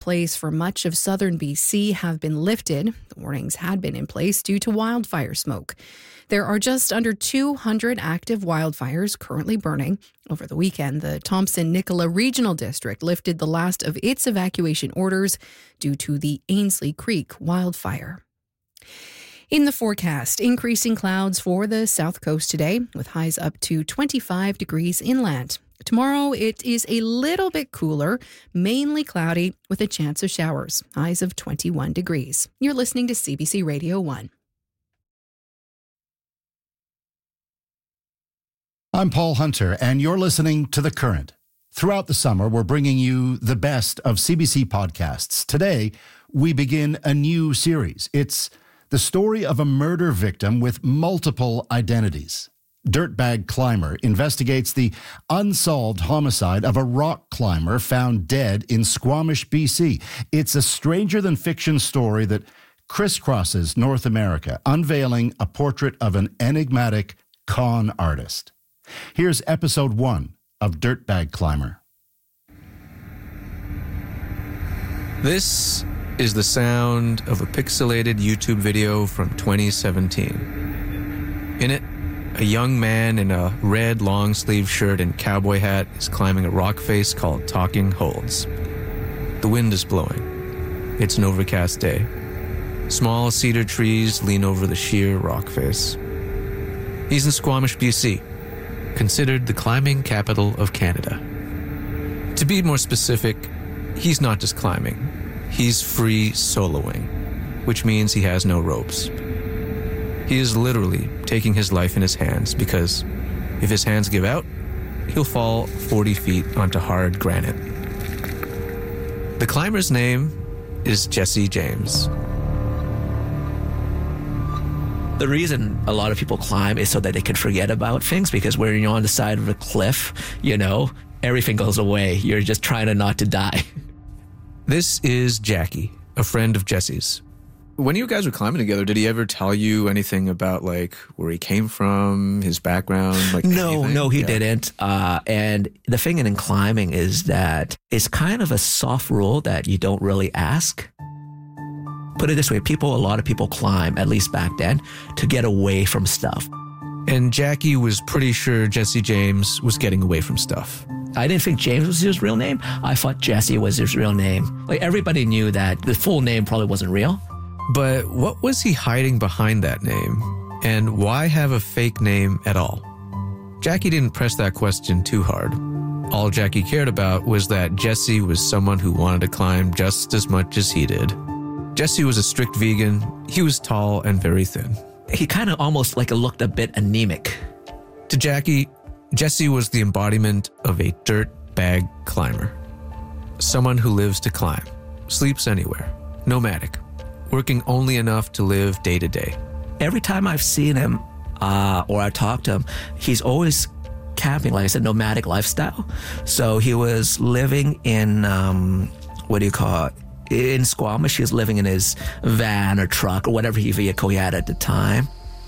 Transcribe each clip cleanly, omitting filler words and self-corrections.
place for much of southern BC have been lifted. The warnings had been in place due to wildfire smoke. There are just under 200 active wildfires currently burning. Over the weekend, the Thompson-Nicola Regional District lifted the last of its evacuation orders due to the Ainslie Creek wildfire. In the forecast, increasing clouds for the south coast today, with highs up to 25 degrees inland. Tomorrow, it is a little bit cooler, mainly cloudy, with a chance of showers. Highs of 21 degrees. You're listening to CBC Radio 1. I'm Paul Hunter, and you're listening to The Current. Throughout the summer, we're bringing you the best of CBC podcasts. Today, we begin a new series. It's the story of a murder victim with multiple identities. Dirtbag Climber investigates the unsolved homicide of a rock climber found dead in Squamish, BC. It's a stranger-than-fiction story that crisscrosses North America, unveiling a portrait of an enigmatic con artist. Here's episode 1 of Dirtbag Climber. This is the sound of a pixelated YouTube video from 2017. In it, a young man in a red long-sleeve shirt and cowboy hat is climbing a rock face called Talking Holds. The wind is blowing. It's an overcast day. Small cedar trees lean over the sheer rock face. He's in Squamish, BC, considered the climbing capital of Canada. To be more specific, he's not just climbing. He's free soloing, which means he has no ropes. He is literally taking his life in his hands because if his hands give out, he'll fall 40 feet onto hard granite. The climber's name is Jesse James. The reason a lot of people climb is so that they can forget about things, because when you're on the side of a cliff, everything goes away. You're just trying not to die. This is Jackie, a friend of Jesse's. When you guys were climbing together, did he ever tell you anything about where he came from, his background? No, he didn't. And the thing in climbing is that it's kind of a soft rule that you don't really ask. Put it this way, a lot of people climb, at least back then, to get away from stuff. And Jackie was pretty sure Jesse James was getting away from stuff. I didn't think James was his real name. I thought Jesse was his real name. Everybody knew that the full name probably wasn't real. But what was he hiding behind that name? And why have a fake name at all? Jackie didn't press that question too hard. All Jackie cared about was that Jesse was someone who wanted to climb just as much as he did. Jesse was a strict vegan. He was tall and very thin. He kind of almost looked a bit anemic. To Jackie, Jesse was the embodiment of a dirtbag climber. Someone who lives to climb, sleeps anywhere, nomadic, working only enough to live day to day. Every time I've seen him or I talked to him, he's always camping, like I said, nomadic lifestyle. So he was living in, in Squamish. He was living in his van or truck or whatever vehicle he had at the time.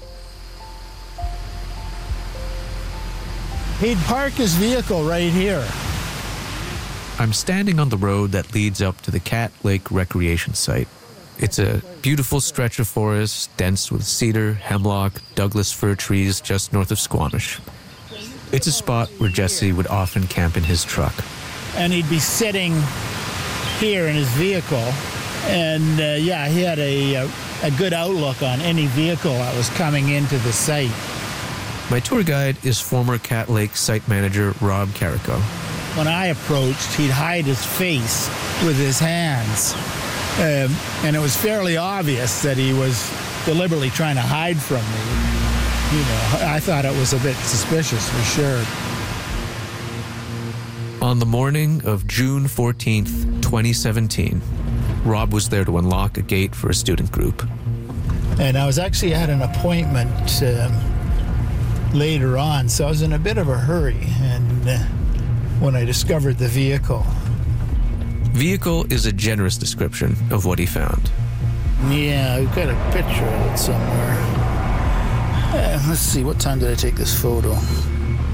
He'd park his vehicle right here. I'm standing on the road that leads up to the Cat Lake Recreation Site. It's a beautiful stretch of forest, dense with cedar, hemlock, Douglas fir trees just north of Squamish. It's a spot where Jesse would often camp in his truck. And he'd be sitting here in his vehicle, and he had a good outlook on any vehicle that was coming into the site. My tour guide is former Cat Lake site manager Rob Carrico. When I approached, he'd hide his face with his hands, and it was fairly obvious that he was deliberately trying to hide from me. I thought it was a bit suspicious for sure. On the morning of June 14th, 2017, Rob was there to unlock a gate for a student group. And I was actually at an appointment later on, so I was in a bit of a hurry, and when I discovered the vehicle. Vehicle is a generous description of what he found. Yeah, I've got a picture of it somewhere. Let's see, what time did I take this photo?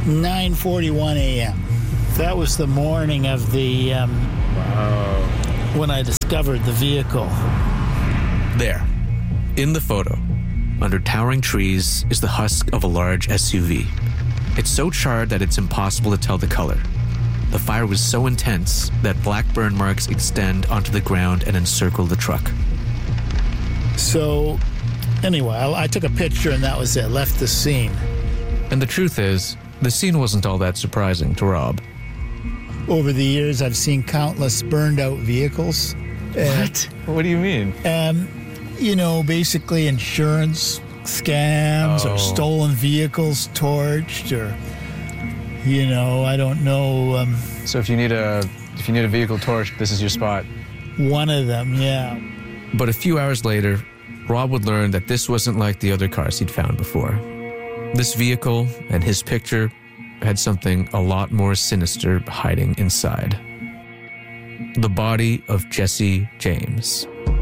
9:41 a.m. That was the morning of the when I discovered the vehicle. There, in the photo, under towering trees, is the husk of a large SUV. It's so charred that it's impossible to tell the color. The fire was so intense that black burn marks extend onto the ground and encircle the truck. So, anyway, I took a picture and that was it. Left the scene. And the truth is, the scene wasn't all that surprising to Rob. Over the years, I've seen countless burned out vehicles. What? What do you mean? Basically insurance scams or stolen vehicles torched or, I don't know. So if you need a vehicle torched, this is your spot. One of them, yeah. But a few hours later, Rob would learn that this wasn't like the other cars he'd found before. This vehicle and his picture had something a lot more sinister hiding inside. The body of Jesse James.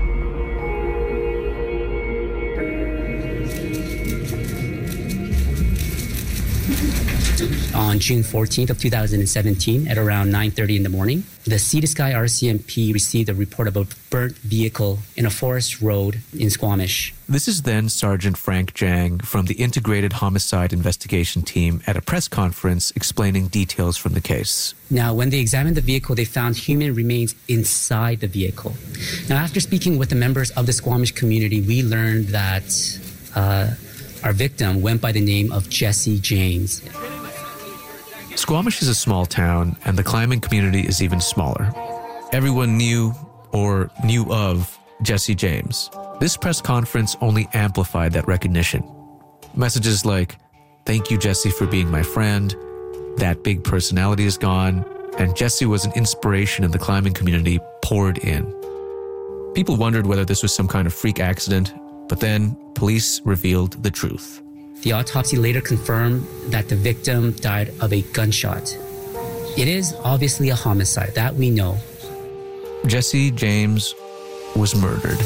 On June 14th of 2017 at around 9:30 in the morning, the Sea to Sky RCMP received a report about a burnt vehicle in a forest road in Squamish. This is then Sergeant Frank Jang from the Integrated Homicide Investigation Team at a press conference explaining details from the case. Now, when they examined the vehicle, they found human remains inside the vehicle. Now, after speaking with the members of the Squamish community, we learned that our victim went by the name of Jesse James. Squamish is a small town, and the climbing community is even smaller. Everyone knew or knew of Jesse James. This press conference only amplified that recognition. Messages like, "Thank you, Jesse, for being my friend," "That big personality is gone," and "Jesse was an inspiration in the climbing community," poured in. People wondered whether this was some kind of freak accident, but then police revealed the truth. The autopsy later confirmed that the victim died of a gunshot. It is obviously a homicide, that we know. Jesse James was murdered.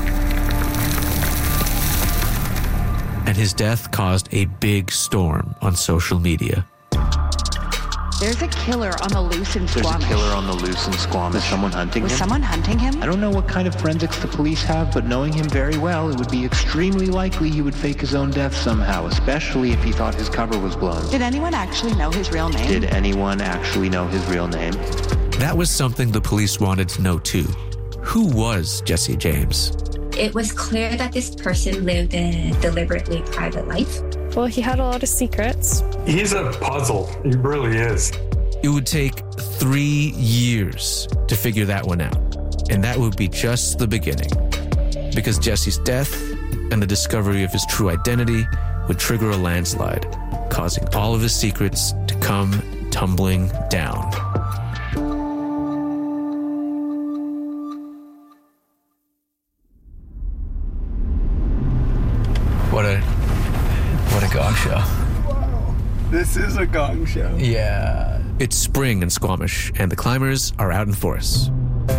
And his death caused a big storm on social media. There's a killer on the loose in Squamish. There's a killer on the loose in Squamish. Is someone hunting him? Was someone hunting him? I don't know what kind of forensics the police have, but knowing him very well, it would be extremely likely he would fake his own death somehow, especially if he thought his cover was blown. Did anyone actually know his real name? Did anyone actually know his real name? That was something the police wanted to know too. Who was Jesse James? It was clear that this person lived a deliberately private life. Well, he had a lot of secrets. He's a puzzle. He really is. It would take 3 years to figure that one out. And that would be just the beginning. Because Jesse's death and the discovery of his true identity would trigger a landslide, causing all of his secrets to come tumbling down. What a gong show. Wow, this is a gong show. Yeah. It's spring in Squamish, and the climbers are out in force.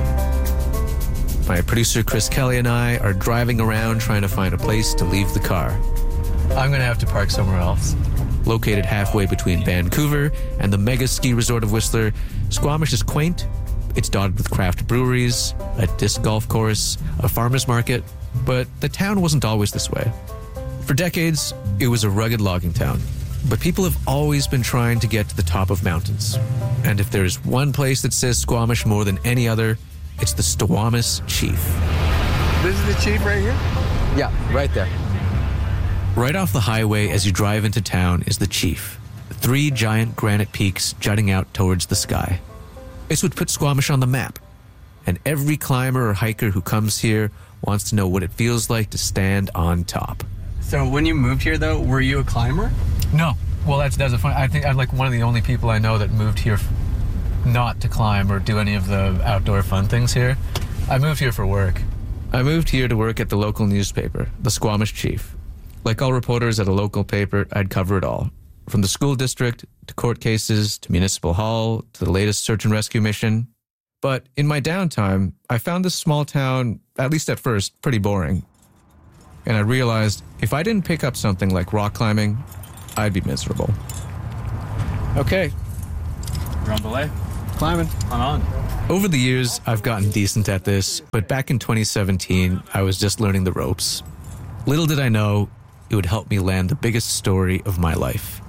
My producer Chris Kelly and I are driving around trying to find a place to leave the car. I'm going to have to park somewhere else. Located halfway between Vancouver and the mega ski resort of Whistler, Squamish is quaint. It's dotted with craft breweries, a disc golf course, a farmer's market, but the town wasn't always this way. For decades, it was a rugged logging town, but people have always been trying to get to the top of mountains. And if there's one place that says Squamish more than any other, it's the Stiwamus Chief. This is the chief right here? Yeah, right there. Right off the highway as you drive into town is the Chief. 3 giant granite peaks jutting out towards the sky. It's what put Squamish on the map. And every climber or hiker who comes here wants to know what it feels like to stand on top. So when you moved here, though, were you a climber? No. Well, that's a fun. I think I'm like one of the only people I know that moved here not to climb or do any of the outdoor fun things here. I moved here for work. I moved here to work at the local newspaper, the Squamish Chief. Like all reporters at a local paper, I'd cover it all. From the school district, to court cases, to municipal hall, to the latest search and rescue mission. But in my downtime, I found this small town, at least at first, pretty boring. And I realized if I didn't pick up something like rock climbing, I'd be miserable. Okay. You're on belay? climbing. On. Over the years, I've gotten decent at this, but back in 2017, I was just learning the ropes. Little did I know, it would help me land the biggest story of my life.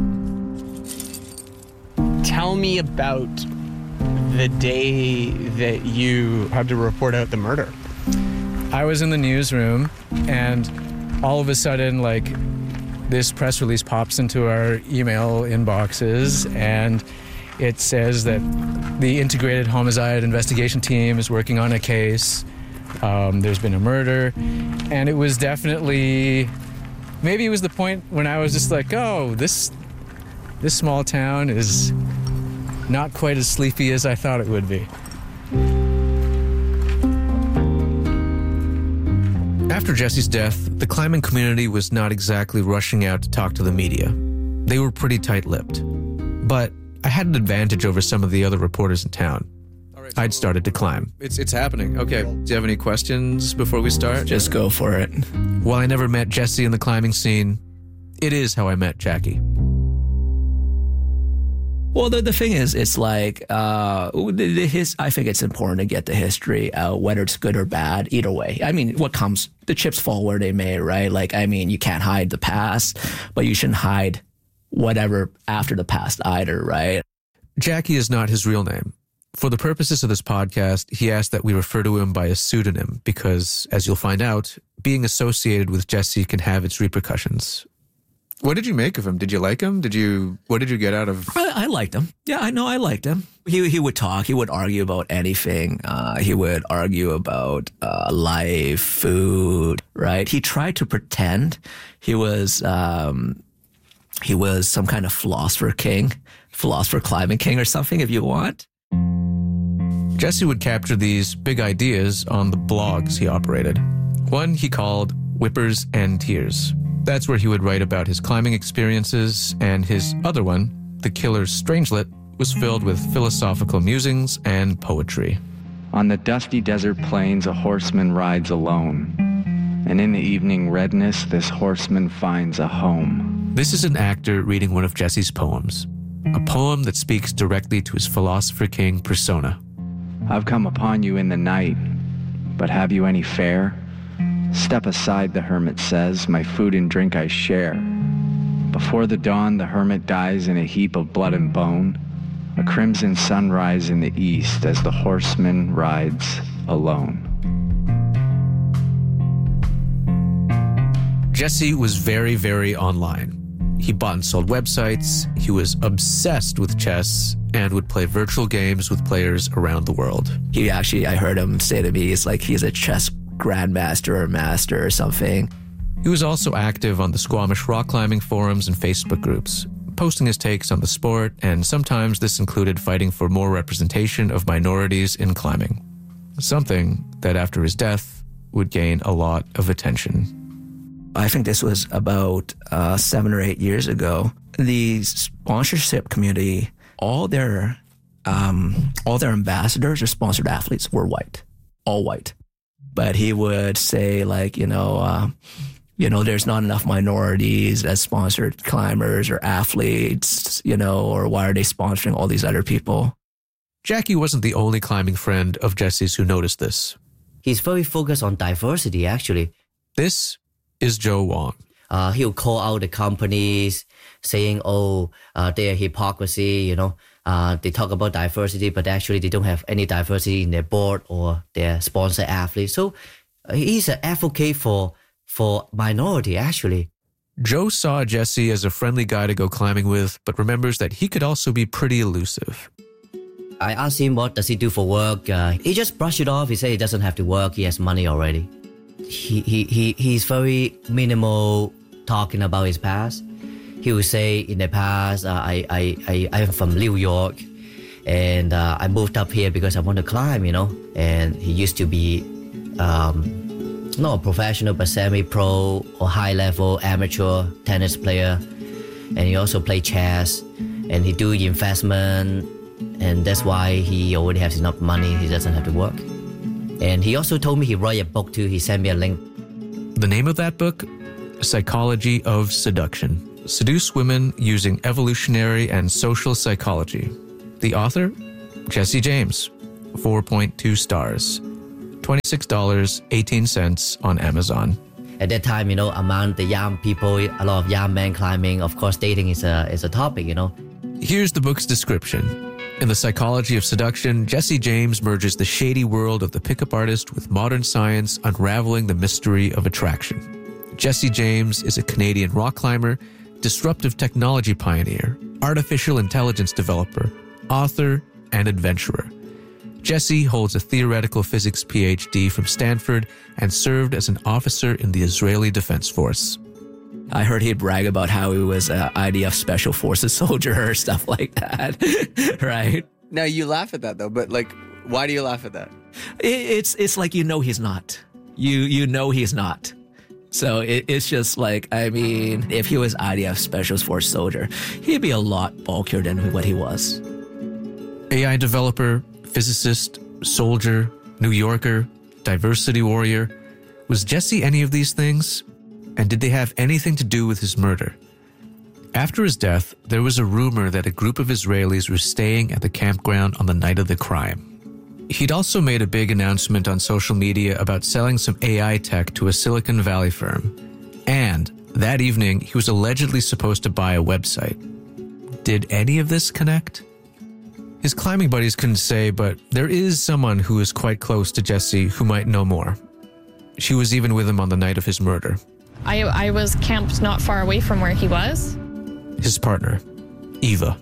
Tell me about the day that you had to report out the murder. I was in the newsroom, and all of a sudden, this press release pops into our email inboxes, and it says that the Integrated Homicide Investigation Team is working on a case. There's been a murder, and it was definitely, maybe it was the point when I was just like, oh, this small town is not quite as sleepy as I thought it would be. After Jesse's death, the climbing community was not exactly rushing out to talk to the media. They were pretty tight-lipped. But I had an advantage over some of the other reporters in town. I'd started to climb. It's happening. Okay. Do you have any questions before we start? Just go for it. While I never met Jesse in the climbing scene, it is how I met Jackie. Well, the thing is, it's I think it's important to get the history out, whether it's good or bad, either way. I mean, what comes, the chips fall where they may, right? You can't hide the past, but you shouldn't hide whatever after the past either, right? Jackie is not his real name. For the purposes of this podcast, he asked that we refer to him by a pseudonym because, as you'll find out, being associated with Jesse can have its repercussions. What did you make of him? Did you like him? What did you get out of... I liked him. Yeah, I know I liked him. He would talk. He would argue about anything. He would argue about life, food, right? He tried to pretend he was some kind of philosopher climbing king or something, if you want. Jesse would capture these big ideas on the blogs he operated. One he called Whippers and Tears. That's where he would write about his climbing experiences, and his other one, The Killer's Strangelet, was filled with philosophical musings and poetry. On the dusty desert plains, a horseman rides alone, and in the evening redness, this horseman finds a home. This is an actor reading one of Jesse's poems, a poem that speaks directly to his philosopher king persona. I've come upon you in the night, but have you any fare? Step aside, the hermit says, my food and drink I share. Before the dawn, the hermit dies in a heap of blood and bone, a crimson sunrise in the east as the horseman rides alone. Jesse was very, very online. He bought and sold websites, he was obsessed with chess, and would play virtual games with players around the world. I heard him say to me, he's a chess grandmaster or master or something. He was also active on the Squamish rock climbing forums and Facebook groups, posting his takes on the sport, and sometimes this included fighting for more representation of minorities in climbing. Something that after his death would gain a lot of attention. I think this was about 7 or 8 years ago. The sponsorship community, all their ambassadors or sponsored athletes were white, all white. But he would say there's not enough minorities as sponsored climbers or athletes, or why are they sponsoring all these other people? Jackie wasn't the only climbing friend of Jesse's who noticed this. He's very focused on diversity, actually. This is Joe Wong. He'll call out the companies saying, their hypocrisy, they talk about diversity, but actually they don't have any diversity in their board or their sponsor athletes. So he's an advocate for minority, actually. Joe saw Jesse as a friendly guy to go climbing with, but remembers that he could also be pretty elusive. I asked him what does he do for work. He just brushed it off. He said he doesn't have to work. He has money already. He's very minimal talking about his past. He would say in the past, I'm from New York and I moved up here because I want to climb, And he used to be not a professional, but semi-pro or high-level amateur tennis player. And he also played chess and he do investment. And that's why he already has enough money. He doesn't have to work. And he also told me he wrote a book too. He sent me a link. The name of that book? Psychology of Seduction. Seduce women using evolutionary and social psychology. The author? Jesse James, 4.2 stars, $26.18 on Amazon. At that time, among the young people, a lot of young men climbing, of course, dating is a topic, Here's the book's description. In The Psychology of Seduction, Jesse James merges the shady world of the pickup artist with modern science, unraveling the mystery of attraction. Jesse James is a Canadian rock climber, disruptive technology pioneer, artificial intelligence developer, author, and adventurer. Jesse holds a theoretical physics PhD from Stanford and served as an officer in the Israeli Defense Force. I heard he'd brag about how he was an IDF Special Forces soldier or stuff like that, right? Now, you laugh at that, though, but, why do you laugh at that? It's like, he's not. You know he's not. So it's just like, if he was IDF Special Forces soldier, he'd be a lot bulkier than what he was. AI developer, physicist, soldier, New Yorker, diversity warrior. Was Jesse any of these things? And did they have anything to do with his murder? After his death, there was a rumor that a group of Israelis were staying at the campground on the night of the crime. He'd also made a big announcement on social media about selling some AI tech to a Silicon Valley firm. And that evening, he was allegedly supposed to buy a website. Did any of this connect? His climbing buddies couldn't say, but there is someone who is quite close to Jesse who might know more. She was even with him on the night of his murder. I was camped not far away from where he was. His partner, Eva.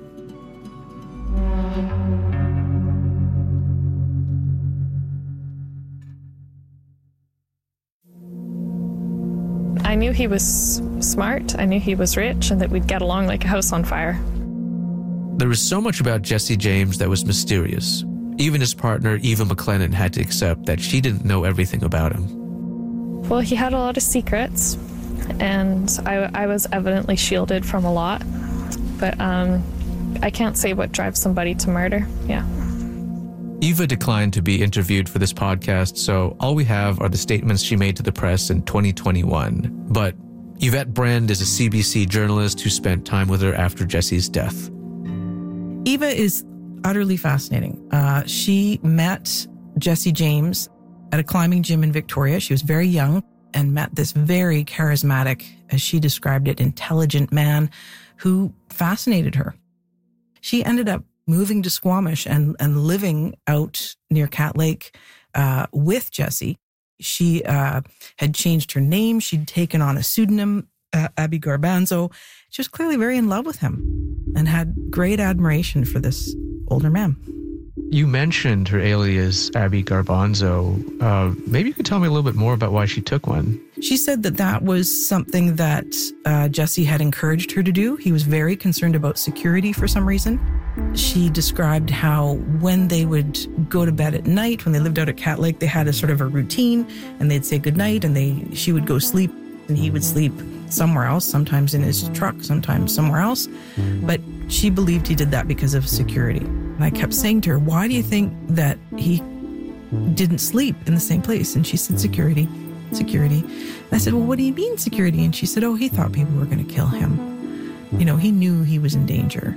I knew he was smart, I knew he was rich, and that we'd get along like a house on fire. There was so much about Jesse James that was mysterious. Even his partner, Eva McLennan, had to accept that she didn't know everything about him. Well, he had a lot of secrets, and I was evidently shielded from a lot. But I can't say what drives somebody to murder. Yeah. Eva declined to be interviewed for this podcast, so all we have are the statements she made to the press in 2021. But Yvette Brand is a CBC journalist who spent time with her after Jesse's death. Eva is utterly fascinating. She met Jesse James at a climbing gym in Victoria. She was very young and met this very charismatic, as she described it, intelligent man who fascinated her. She ended up moving to Squamish and living out near Cat Lake with Jesse. She had changed her name. She'd taken on a pseudonym, Abby Garbanzo. She was clearly very in love with him and had great admiration for this older man. You mentioned her alias, Abby Garbanzo. Maybe you could tell me a little bit more about why she took one. She said that was something that Jesse had encouraged her to do. He was very concerned about security for some reason. She described how when they would go to bed at night, when they lived out at Cat Lake, they had a sort of a routine, and they'd say goodnight, and she would go sleep, and he would sleep somewhere else, sometimes in his truck, sometimes somewhere else. But she believed he did that because of security. And I kept saying to her, why do you think that he didn't sleep in the same place? And she said, security. And I said, well, what do you mean security? And she said, oh, he thought people were going to kill him. He knew he was in danger.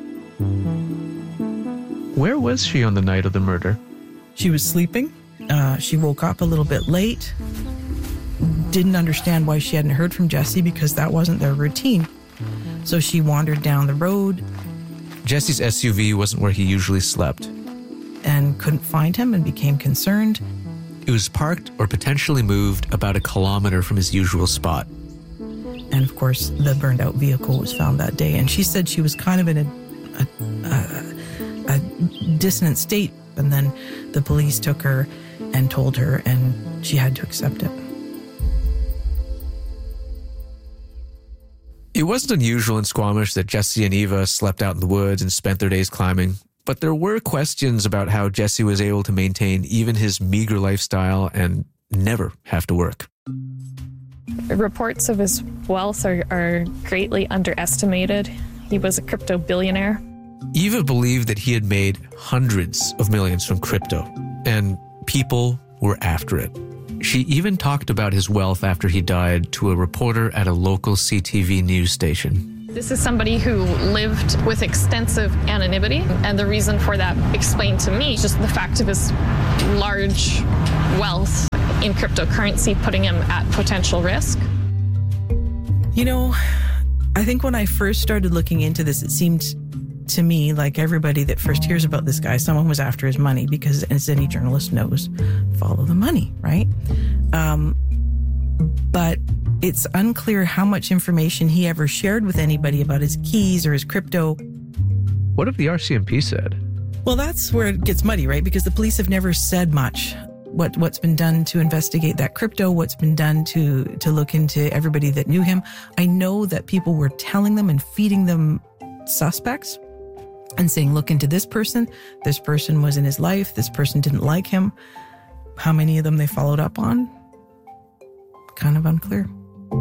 Where was she on the night of the murder? She was sleeping. She woke up a little bit late. Didn't understand why she hadn't heard from Jesse because that wasn't their routine. So she wandered down the road. Jesse's SUV wasn't where he usually slept. And couldn't find him and became concerned. It was parked or potentially moved about 1 kilometer from his usual spot. And of course, the burned out vehicle was found that day. And she said she was kind of in a dissonant state. And then the police took her and told her, and she had to accept it. It wasn't unusual in Squamish that Jesse and Eva slept out in the woods and spent their days climbing, but there were questions about how Jesse was able to maintain even his meager lifestyle and never have to work. Reports of his wealth are greatly underestimated. He was a crypto billionaire. Eva believed that he had made hundreds of millions from crypto, and people were after it. She even talked about his wealth after he died to a reporter at a local CTV news station. This is somebody who lived with extensive anonymity, and the reason for that explained to me is just the fact of his large wealth in cryptocurrency putting him at potential risk. You know, I think when I first started looking into this, it seemed to me like everybody that first hears about this guy, someone was after his money because, as any journalist knows, follow the money, right? But it's unclear how much information he ever shared with anybody about his keys or his crypto. What have the RCMP said? Well, that's where it gets muddy, right? Because the police have never said much. What's been done to investigate that crypto, what's been done to look into everybody that knew him. I know that people were telling them and feeding them suspects and saying, look into this person was in his life, this person didn't like him. How many of them they followed up on? Kind of unclear.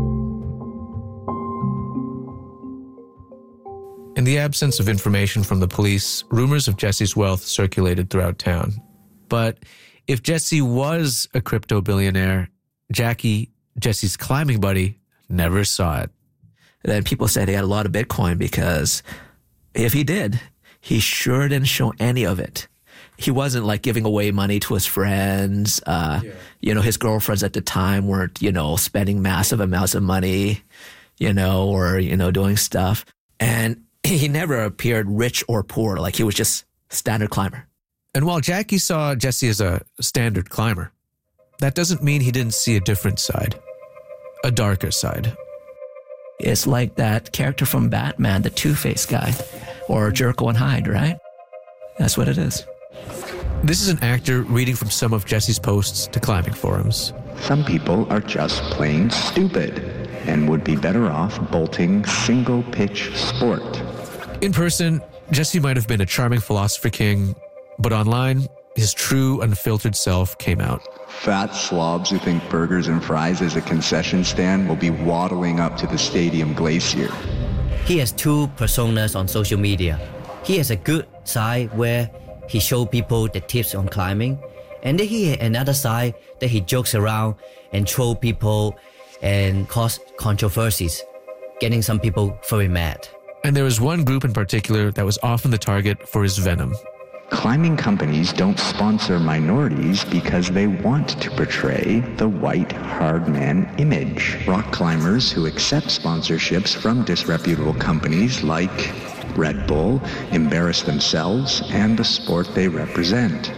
In the absence of information from the police, rumors of Jesse's wealth circulated throughout town. But if Jesse was a crypto billionaire, Jackie, Jesse's climbing buddy, never saw it. Then people said he had a lot of Bitcoin because if he did, he sure didn't show any of it. He wasn't like giving away money to his friends. You know, his girlfriends at the time weren't, spending massive amounts of money, or, doing stuff. And he never appeared rich or poor. Like he was just standard climber. And while Jackie saw Jesse as a standard climber, that doesn't mean he didn't see a different side, a darker side. It's like that character from Batman, the Two-Face guy, or Jekyll and Hyde, right? That's what it is. This is an actor reading from some of Jesse's posts to climbing forums. Some people are just plain stupid and would be better off bolting single-pitch sport. In person, Jesse might have been a charming philosopher king, but online, his true, unfiltered self came out. Fat slobs who think burgers and fries is a concession stand will be waddling up to the stadium glacier. He has two personas on social media. He has a good side where he shows people the tips on climbing, and then he has another side that he jokes around and troll people and cause controversies, getting some people very mad. And there was one group in particular that was often the target for his venom. Climbing companies don't sponsor minorities because they want to portray the white hard man image. Rock climbers who accept sponsorships from disreputable companies like Red Bull embarrass themselves and the sport they represent.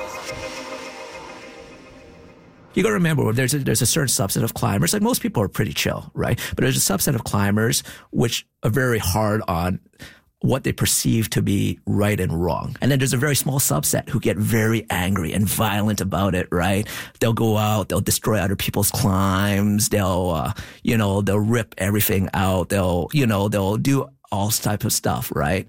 You got to remember, there's a certain subset of climbers. Like most people are pretty chill, right? But there's a subset of climbers which are very hard on what they perceive to be right and wrong. And then there's a very small subset who get very angry and violent about it, right? They'll go out, they'll destroy other people's climbs, they'll rip everything out, they'll do all type of stuff, right?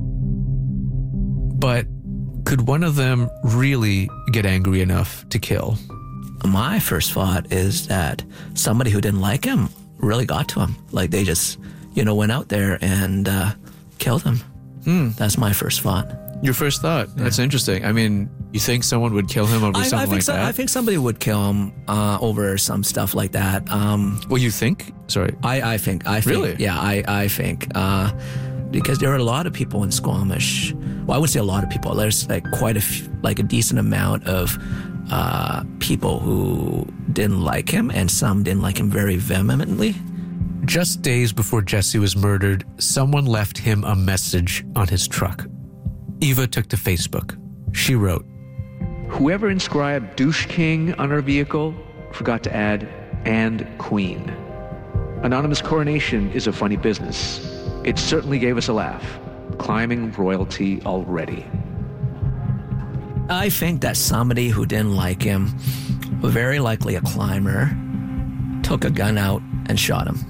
But could one of them really get angry enough to kill? My first thought is that somebody who didn't like him really got to him. Like they just, went out there and killed him. That's my first thought. Your first thought? Yeah. That's interesting. I mean, you think someone would kill him over something like that? I think somebody would kill him over some stuff like that. Well, you think? Sorry. I think. Really? Yeah, I think. Because there are a lot of people in Squamish. Well, I wouldn't say a lot of people. There's like quite a decent amount of people who didn't like him, and some didn't like him very vehemently. Just days before Jesse was murdered, someone left him a message on his truck. Eva took to Facebook. She wrote, "Whoever inscribed Douche King on our vehicle forgot to add and Queen. Anonymous coronation is a funny business. It certainly gave us a laugh. Climbing royalty already." I think that somebody who didn't like him, very likely a climber, took a gun out and shot him.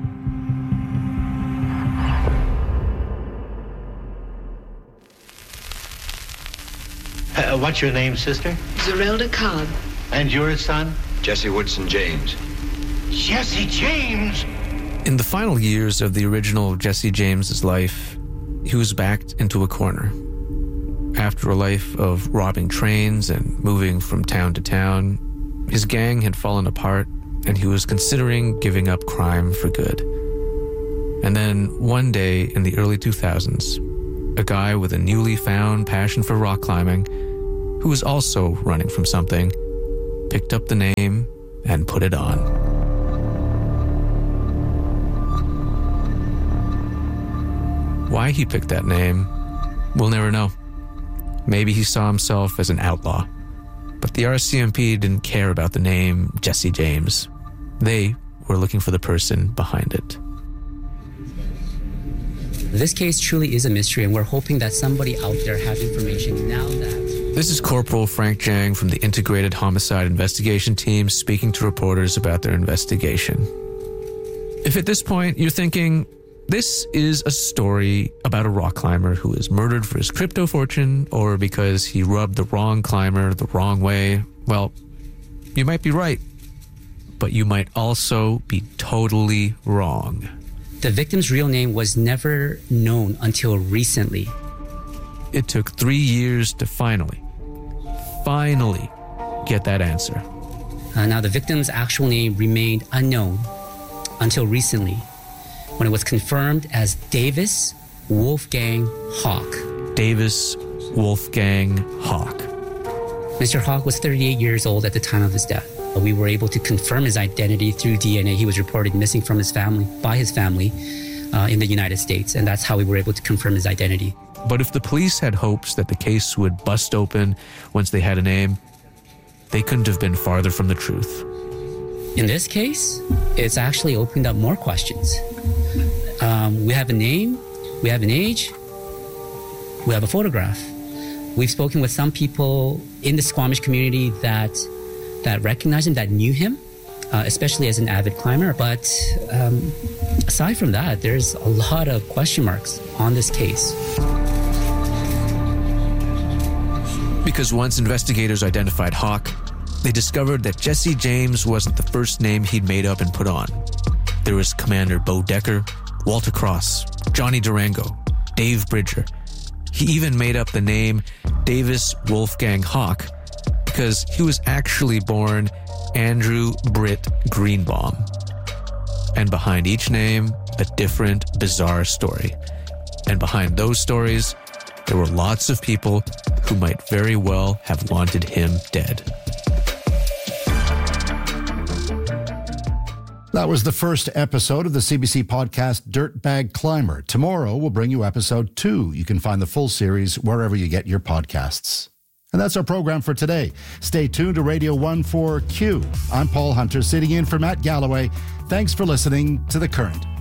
What's your name, sister? Zerelda Cobb. And your son? Jesse Woodson James. Jesse James? In the final years of the original Jesse James's life, he was backed into a corner. After a life of robbing trains and moving from town to town, his gang had fallen apart and he was considering giving up crime for good. And then one day in the early 2000s, a guy with a newly found passion for rock climbing, who was also running from something, picked up the name and put it on. Why he picked that name, we'll never know. Maybe he saw himself as an outlaw. But the RCMP didn't care about the name Jesse James. They were looking for the person behind it. This case truly is a mystery, and we're hoping that somebody out there has information now that... This is Corporal Frank Jang from the Integrated Homicide Investigation Team speaking to reporters about their investigation. If at this point you're thinking, this is a story about a rock climber who is murdered for his crypto fortune or because he rubbed the wrong climber the wrong way, well, you might be right, but you might also be totally wrong. The victim's real name was never known until recently. It took 3 years to finally get that answer. Now, the victim's actual name remained unknown until recently, when it was confirmed as Davis Wolfgang Hawk. Davis Wolfgang Hawk. Mr. Hawk was 38 years old at the time of his death. We were able to confirm his identity through DNA. He was reported missing from his family, by his family in the United States, and that's how we were able to confirm his identity. But if the police had hopes that the case would bust open once they had a name, they couldn't have been farther from the truth. In this case, it's actually opened up more questions. We have a name, we have an age, we have a photograph. We've spoken with some people in the Squamish community that recognized him, that knew him, especially as an avid climber. But aside from that, there's a lot of question marks on this case. Because once investigators identified Hawk, they discovered that Jesse James wasn't the first name he'd made up and put on. There was Commander Bo Decker, Walter Cross, Johnny Durango, Dave Bridger. He even made up the name Davis Wolfgang Hawk because he was actually born Andrew Britt Greenbaum. And behind each name, a different, bizarre story. And behind those stories, there were lots of people who might very well have wanted him dead. That was the first episode of the CBC podcast Dirtbag Climber. Tomorrow we'll bring you episode 2. You can find the full series wherever you get your podcasts. And that's our program for today. Stay tuned to Radio 1 for Q. I'm Paul Hunter, sitting in for Matt Galloway. Thanks for listening to The Current.